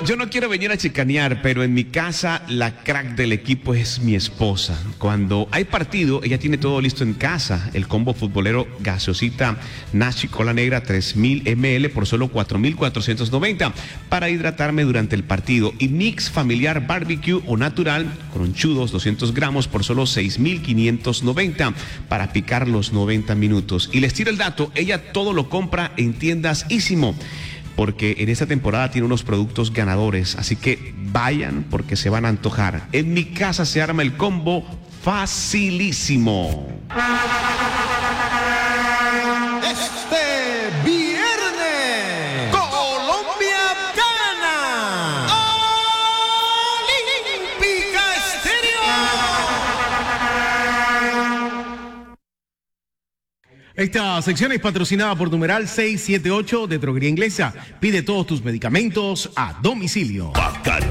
Yo no quiero venir a chicanear, pero en mi casa la crack del equipo es mi esposa. Cuando hay partido, ella tiene todo listo en casa. El combo futbolero gaseosita Nashi Cola Negra 3000 ml por solo 4490 para hidratarme durante el partido. Y mix familiar barbecue o natural con conchudos 200 gramos por solo 6590 para picar los 90 minutos. Y les tiro el dato, ella todo lo compra en tiendas Ísimo, porque en esta temporada tiene unos productos ganadores, así que vayan porque se van a antojar. En mi casa se arma el combo facilísimo. Este viernes, Colombia gana. Olímpica Estéreo. Esta sección es patrocinada por numeral 678 de Droguería Inglesa. Pide todos tus medicamentos a domicilio.